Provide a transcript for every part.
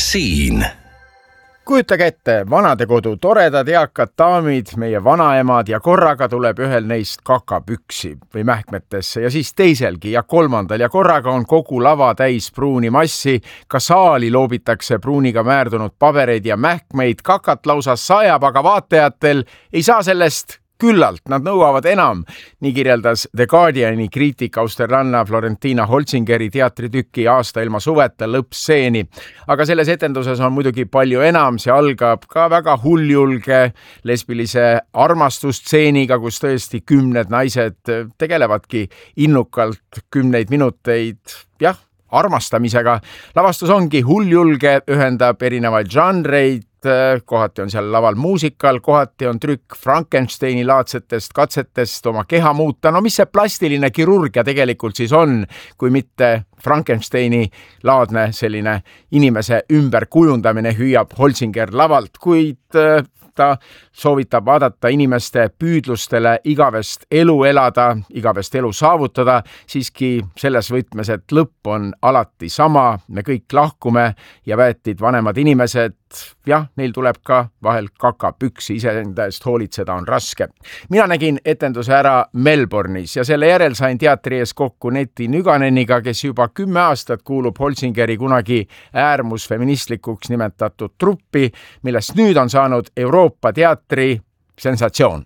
siin. Kujutage ette, vanadekodu toredad eakad daamid, meie vanaemad ja korraga tuleb ühel neist kakapüksi või mähkmetesse ja siis teiselgi ja kolmandal ja korraga on kogu lava täis pruuni massi. Ka saali loobitakse pruuniga määrdunud pabereid ja mähkmeid, kakat lausa sajab, aga vaatajatel ei saa sellest küllalt, nad nõuavad enam. Nii kirjeldas The Guardiani kriitik austerlanna Florentina Holzingeri teatritüki Aasta ilma suveta lõppstseeni. Aga selles etenduses on muidugi palju enam, see algab ka väga hulljulge lesbilise armastustseeniga, kus tõesti 10 naised tegelevadki innukalt 10 minuteid, armastamisega. Lavastus ongi hulljulge, ühendab erinevaid žanreid, kohati on seal laval muusikal, kohati on trükk Frankensteini laadsetest katsetest oma keha muuta. No mis see plastiline kirurgia tegelikult siis on, kui mitte Frankensteini laadne selline inimese ümberkujundamine, hüüab Holzinger lavalt, kuid ta soovitab vaadata inimeste püüdlustele igavest elu elada, igavest elu saavutada, siiski selles võtmes, et lõpp on alati sama, me kõik lahkume ja väetid vanemad inimesed, neil tuleb ka vahel kakapüksi, iseenda eest hoolitseda on raske. Mina nägin etenduse ära Melbourne'is ja selle järel sain teatri ees kokku Neti Nüganeniga, kes juba 10 aastat kuulub Holzingeri kunagi äärmusfeministlikuks nimetatud truppi, millest nüüd on saanud Euroopa teatri sensatsioon.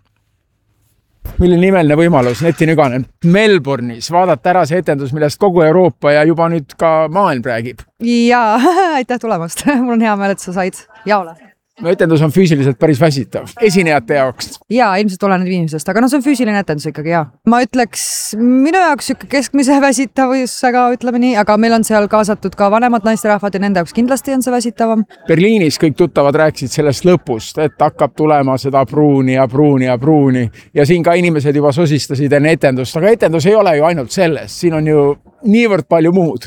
Milline imeline võimalus, Neti Nüganen, Melbourne'is vaadata ära see etendus, millest kogu Euroopa ja juba nüüd ka maailm räägib. Jaa, aitäh tulemast. Mul on hea meel, et sa said jaole. No etendus on füüsiliselt päris väsitav esinejate jaoks. Jaa, ilmselt oleneb inimesest, aga see on füüsiline etendus ikkagi, jaa. Ma ütleks, minu jaoks keskmise väsitavusega, ütleme nii, aga meil on seal kaasatud ka vanemad naisterahvad ja nende jaoks kindlasti on see väsitavam. Berliinis kõik tuttavad rääkisid sellest lõpust, et hakkab tulema seda pruuni ja pruuni ja pruuni. Ja siin ka inimesed juba sosistasid enne etendust, aga etendus ei ole ju ainult sellest, siin on ju niivõrd palju muud.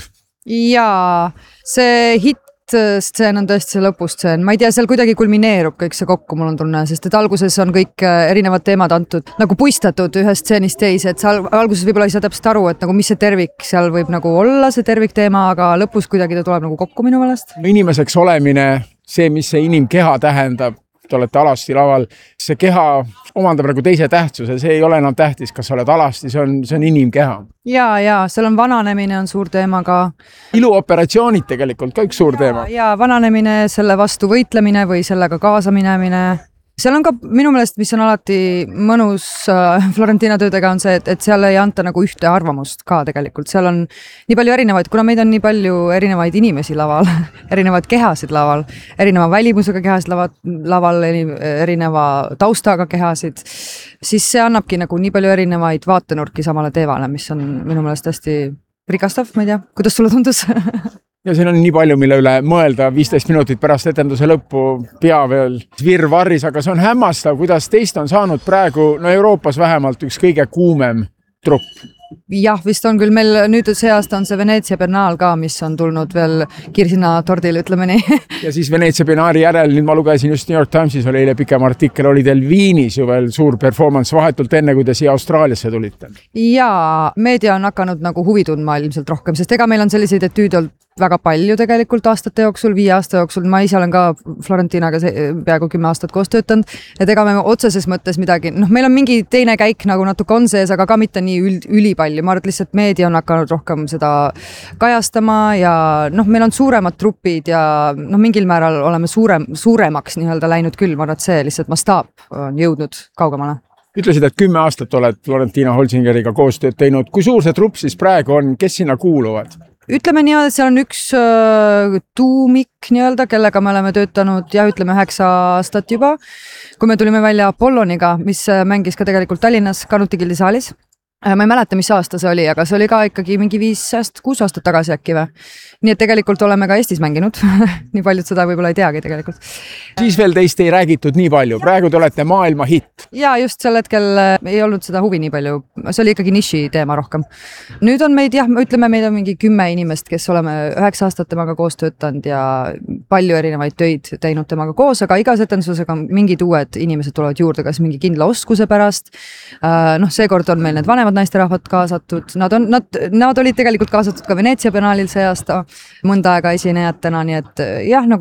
Jaa, see stseen on tõesti see lõpustseen. Ma ei tea, seal kuidagi kulmineerub kõik see kokku, mul on tunne, sest et alguses on kõik erinevad teemad antud, nagu puistatud ühest stseenist teise, et sa alguses võib-olla ei saa täpselt aru, et nagu mis see tervik seal võib nagu olla, see tervikteema, aga lõpus kuidagi ta tuleb nagu kokku minu meelest. Inimeseks olemine, see, mis see inimkeha tähendab, te olete alasti laval, see keha omandab nagu teise tähtsuse, see ei ole enam tähtis, kas sa oled alasti, see on inimkeha. Jaa, seal on vananemine on suur teema ka. Iluoperatsioonid tegelikult, ka üks suur teema. Jaa, vananemine, selle vastu võitlemine või sellega kaasaminemine. Seal on ka minu meelest, mis on alati mõnus Florentina töödega on see, et seal ei anta nagu ühte arvamust ka tegelikult. Seal on nii palju erinevaid, kuna meid on nii palju erinevaid inimesi laval, erinevaid kehasid laval, erineva välimusega kehasid laval, erineva taustaga kehasid, siis see annabki nagu nii palju erinevaid vaatenurki samale teevale, mis on minu meelest hästi rikastav, ma ei tea, kuidas sulle tundus? Ja siin on nii palju, mille üle mõelda 15 minutit pärast etenduse lõppu pea veel virvarris, aga see on hämmastav, kuidas teist on saanud praegu Euroopas vähemalt üks kõige kuumem trupp. Jah, vist on küll. Meil nüüd see aasta on see Veneetsia Biennaal ka, mis on tulnud veel kirsina tordil, ütleme nii. Ja siis Veneetsia Biennaali järel, nüüd ma lugesin just New York Timesis, oli eile pikem artikkel, oli teil Viinis ju veel suur performance vahetult enne, kui te siia Austraaliasse tulite. Jaa, meedia on hakanud nagu huvi tundma ilmselt rohkem, sest ega meil on selliseid etüüde olnud väga palju tegelikult aastate jooksul, 5 aasta jooksul. Ma ise olen ka Florentinaga peaaegu 10 aastat koos töötanud, et ega me otseses mõttes midagi, meil on mingi teine käik nagu natuke on sees, aga ka mitte nii ülipalju. Ma arvan, lihtsalt meedia on hakanud rohkem seda kajastama ja meil on suuremad trupid ja mingil määral oleme suuremaks nii-öelda läinud küll. Ma arvan, et see lihtsalt mastaap on jõudnud kaugemale. Ütlesid, et 10 aastat oled Florentina Holzingeriga koostööd teinud. Kui suur see trupp siis praegu on, kes sinna kuuluvad? Ütleme nii, et seal on üks tuumik nii-öelda, kellega me oleme töötanud ja ütleme 9 aastat juba. Kui me tulime välja Apolloniga, mis mängis ka tegelikult Tallinnas Kanuti Gildi saalis. Ma ei mäleta, mis aasta see oli, aga see oli ka ikkagi mingi 5-6 aastat tagasi äkki või. Nii et tegelikult oleme ka Eestis mänginud. Nii paljud seda võib-olla ei teagi tegelikult. Siis veel teist ei räägitud nii palju. Praegu te olete maailma hitt. Jaa, just sel hetkel ei olnud seda huvi nii palju. See oli ikkagi niši teema rohkem. Nüüd on meid, ütleme, meid on mingi 10 inimest, kes oleme 9 aastat temaga koos töötanud ja palju erinevaid töid teinud temaga koos, aga igas etendusega mingid uued inimesed tulevad juurde, kas mingi kindla oskuse pärast. Seekord on meil need vanemad naisterahvad kaasatud. Nad olid tegelikult kaasatud ka Veneetsia Biennaalil see aasta mõnda aega esinejatena, nii et jah, nagu